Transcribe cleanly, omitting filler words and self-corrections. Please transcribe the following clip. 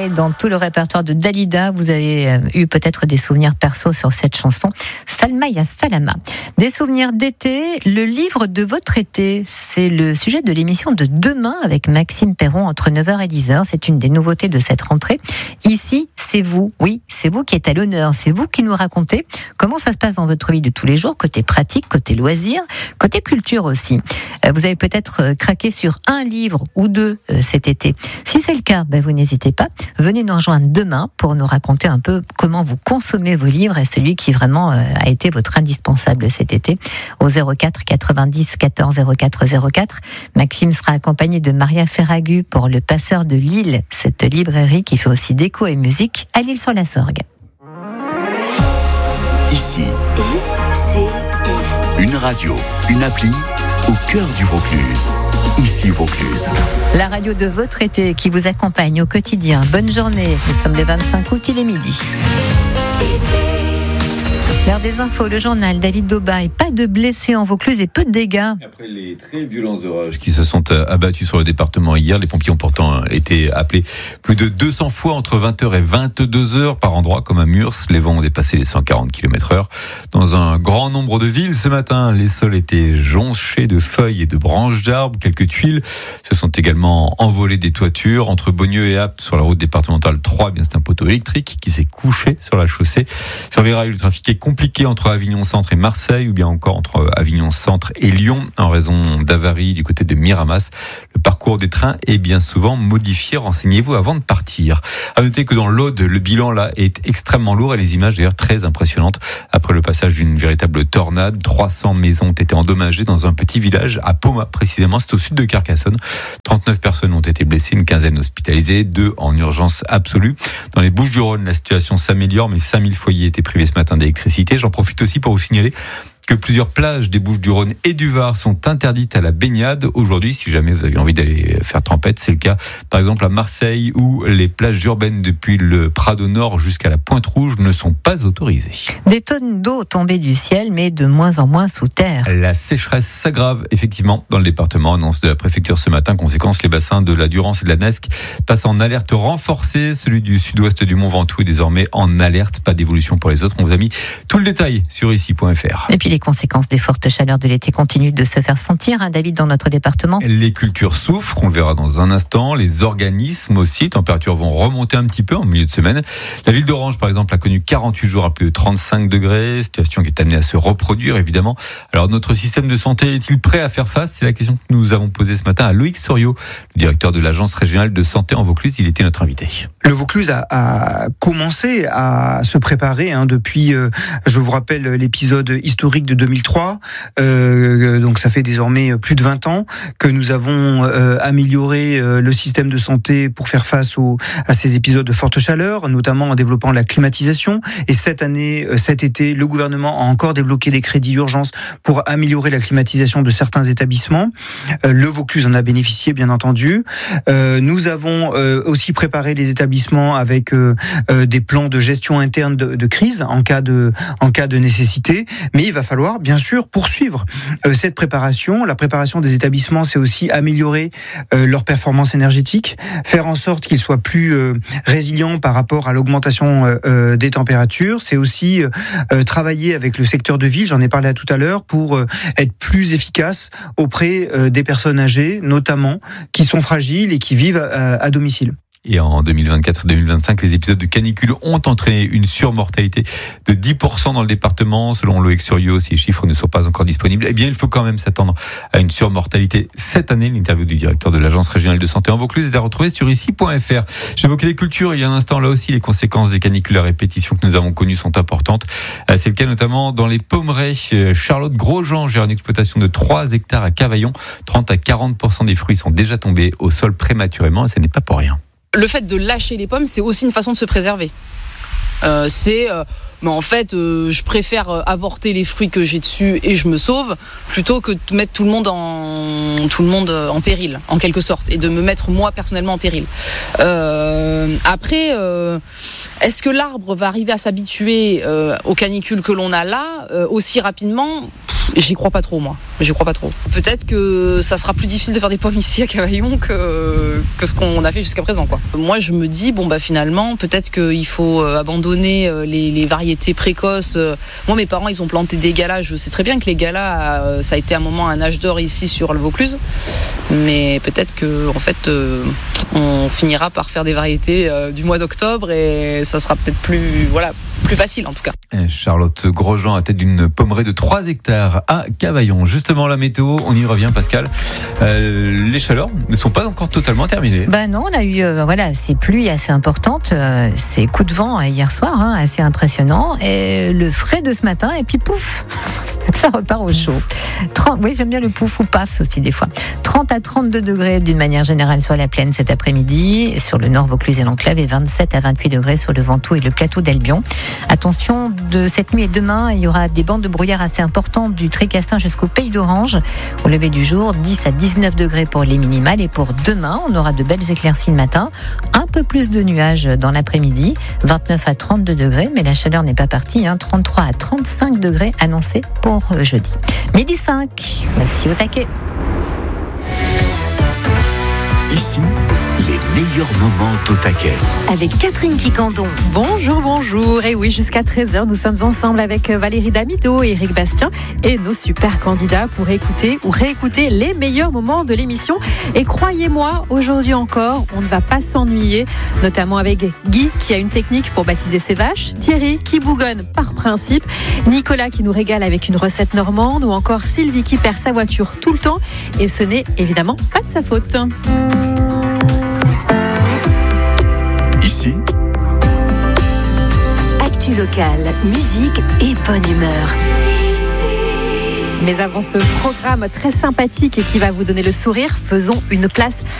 Soleil dans tout le répertoire de Dalida. Vous avez eu peut-être des souvenirs perso sur cette chanson. Salma ya Salama. Des souvenirs d'été, le livre de votre été. C'est le sujet de l'émission de demain avec Maxime Perron entre 9h et 10h. C'est une des nouveautés de cette rentrée. Ici, c'est vous. Oui, c'est vous qui êtes à l'honneur. C'est vous qui nous racontez comment ça se passe dans votre vie de tous les jours, côté pratique, côté loisirs, côté culture aussi. Vous avez peut-être craqué sur un livre ou deux cet été. Si c'est le cas, vous n'hésitez pas. Venez nous rejoindre demain pour nous raconter un peu comment vous consommez vos livres et celui qui vraiment a été votre indispensable cet été. Au 04 90 14 04 04. Maxime sera accompagné de Maria Ferragu pour Le Passeur de Lille, cette librairie qui fait aussi déco et musique à l'Île-sur-la-Sorgue. Ici, une radio, une appli au cœur du Vaucluse. Ici Vaucluse. La radio de votre été qui vous accompagne au quotidien. Bonne journée. Nous sommes le 25 août, il est midi. L'heure des infos, le journal, David Daubay. Pas de blessés en Vaucluse et peu de dégâts. Après les très violents orages qui se sont abattus sur le département hier, les pompiers ont pourtant été appelés plus de 200 fois entre 20h et 22h par endroit, comme à Murs. Les vents ont dépassé les 140 km/h. Dans un grand nombre de villes, ce matin, les sols étaient jonchés de feuilles et de branches d'arbres. Quelques tuiles se sont également envolées des toitures. Entre Beaunieu et Apt, sur la route départementale 3, c'est un poteau électrique qui s'est couché sur la chaussée. Sur les rails, le trafic est compliqué entre Avignon Centre et Marseille, ou bien encore entre Avignon Centre et Lyon, en raison d'avaries du côté de Miramas. Le parcours des trains est bien souvent modifié. Renseignez-vous avant de partir. À noter que dans l'Aude, le bilan là est extrêmement lourd et les images d'ailleurs très impressionnantes. Après le passage d'une véritable tornade, 300 maisons ont été endommagées dans un petit village à Poma, précisément. C'est au sud de Carcassonne. 39 personnes ont été blessées, une quinzaine hospitalisées, 2 en urgence absolue. Dans les Bouches-du-Rhône, la situation s'améliore, mais 5000 foyers étaient privés ce matin d'électricité. J'en profite aussi pour vous signaler que plusieurs plages des Bouches-du-Rhône et du Var sont interdites à la baignade aujourd'hui. Si jamais vous avez envie d'aller faire trempette, c'est le cas par exemple à Marseille, où les plages urbaines depuis le Prado Nord jusqu'à la Pointe-Rouge ne sont pas autorisées. Des tonnes d'eau tombées du ciel, mais de moins en moins sous terre. La sécheresse s'aggrave effectivement dans le département. Annonce de la préfecture ce matin. Conséquence, les bassins de la Durance et de la Nesque passent en alerte renforcée. Celui du sud-ouest du Mont Ventoux est désormais en alerte. Pas d'évolution pour les autres. On vous a mis tout le détail sur ici.fr. Et puis les conséquences des fortes chaleurs de l'été continuent de se faire sentir, David, dans notre département. Les cultures souffrent, on le verra dans un instant. Les organismes aussi, les températures vont remonter un petit peu en milieu de semaine. La ville d'Orange, par exemple, a connu 48 jours à plus de 35 degrés, situation qui est amenée à se reproduire, évidemment. Alors, notre système de santé est-il prêt à faire face ? C'est la question que nous avons posée ce matin à Loïc Soriot, le directeur de l'Agence régionale de santé en Vaucluse. Il était notre invité. Le Vaucluse a commencé à se préparer depuis, je vous rappelle, l'épisode historique de 2003. Donc ça fait désormais plus de 20 ans que nous avons amélioré le système de santé pour faire face à ces épisodes de forte chaleur, notamment en développant la climatisation. Et cette année, cet été, le gouvernement a encore débloqué des crédits d'urgence pour améliorer la climatisation de certains établissements. Le Vaucluse en a bénéficié, bien entendu. Nous avons aussi préparé les établissements avec des plans de gestion interne de crise en cas de nécessité. Mais il va falloir, bien sûr, poursuivre cette préparation. La préparation des établissements, c'est aussi améliorer leur performance énergétique, faire en sorte qu'ils soient plus résilients par rapport à l'augmentation des températures. C'est aussi travailler avec le secteur de ville, j'en ai parlé tout à l'heure, pour être plus efficace auprès des personnes âgées, notamment, qui sont fragiles et qui vivent à domicile. Et en 2024-2025, les épisodes de canicule ont entraîné une surmortalité de 10% dans le département. Selon Loïc Soriot, si les chiffres ne sont pas encore disponibles, eh bien, il faut quand même s'attendre à une surmortalité cette année. L'interview du directeur de l'Agence régionale de santé en Vaucluse est à retrouver sur ici.fr. J'évoquais les cultures il y a un instant. Là aussi, les conséquences des canicules à répétition que nous avons connues sont importantes. C'est le cas notamment dans les Pommerets. Charlotte Grosjean gère une exploitation de 3 hectares à Cavaillon. 30 à 40% des fruits sont déjà tombés au sol prématurément et ça n'est pas pour rien. Le fait de lâcher les pommes, c'est aussi une façon de se préserver. C'est Mais en fait, je préfère avorter les fruits que j'ai dessus et je me sauve, plutôt que de mettre tout le monde en péril, en quelque sorte, et de me mettre moi personnellement en péril. Après, est-ce que l'arbre va arriver à s'habituer aux canicules que l'on a là aussi rapidement ? J'y crois pas trop, moi. J'y crois pas trop. Peut-être que ça sera plus difficile de faire des pommes ici à Cavaillon que ce qu'on a fait jusqu'à présent, quoi. Moi, je me dis, finalement, peut-être qu'il faut abandonner les variétés précoces. Moi, mes parents, ils ont planté des galas. Je sais très bien que les galas, ça a été un moment un âge d'or ici sur le Vaucluse. Mais peut-être que, en fait, on finira par faire des variétés du mois d'octobre et ça sera peut-être plus facile, en tout cas. Charlotte Grosjean à tête d'une pommeraie de 3 hectares à Cavaillon. Justement, la météo, on y revient, Pascal. Les chaleurs ne sont pas encore totalement terminées. Non, on a eu ces pluies assez importantes, ces coups de vent hier soir, assez impressionnants, et le frais de ce matin, et puis pouf, ça repart au chaud. Oui, j'aime bien le pouf ou paf aussi des fois. 30 à 32 degrés d'une manière générale sur la plaine cet après-midi, sur le nord Vaucluse et l'Enclave, et 27 à 28 degrés sur le Ventoux et le plateau d'Albion. Attention, de cette nuit et demain, il y aura des bandes de brouillard assez importantes du Tricastin jusqu'au Pays d'Orange. Au lever du jour, 10 à 19 degrés pour les minimales. Et pour demain, on aura de belles éclaircies le matin, un peu plus de nuages dans l'après-midi, 29 à 32 degrés, mais la chaleur n'est pas partie, 33 à 35 degrés annoncés pour jeudi. Midi 5, merci au taquet. Ici, les meilleurs moments au taquet. Avec Catherine Quicandon. Bonjour. Et oui, jusqu'à 13h, nous sommes ensemble avec Valérie Damido et Eric Bastien et nos super candidats pour écouter ou réécouter les meilleurs moments de l'émission. Et croyez-moi, aujourd'hui encore, on ne va pas s'ennuyer, notamment avec Guy qui a une technique pour baptiser ses vaches, Thierry qui bougonne par principe, Nicolas qui nous régale avec une recette normande ou encore Sylvie qui perd sa voiture tout le temps. Et ce n'est évidemment pas de sa faute. Ici, Actu locale, musique et bonne humeur. Mais avant ce programme très sympathique et qui va vous donner le sourire, faisons une place